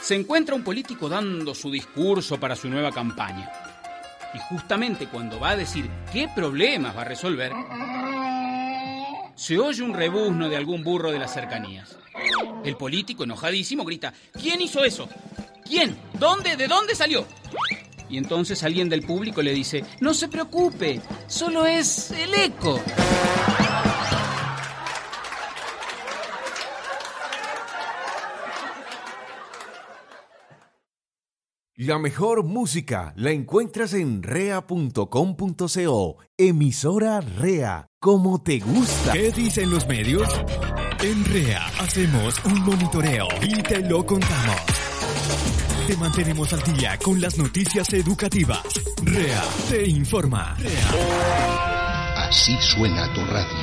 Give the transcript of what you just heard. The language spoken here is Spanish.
se encuentra un político dando su discurso para su nueva campaña. Y justamente cuando va a decir qué problemas va a resolver, se oye un rebuzno de algún burro de las cercanías. El político, enojadísimo, grita: ¿quién hizo eso? ¿Quién? ¿Dónde? ¿De dónde salió? Y entonces alguien del público le dice: no se preocupe, solo es el eco. La mejor música la encuentras en rea.com.co. Emisora Rea, como te gusta. ¿Qué dicen los medios? En Rea hacemos un monitoreo y te lo contamos. Te mantenemos al día con las noticias educativas. Rea te informa. Así suena tu radio.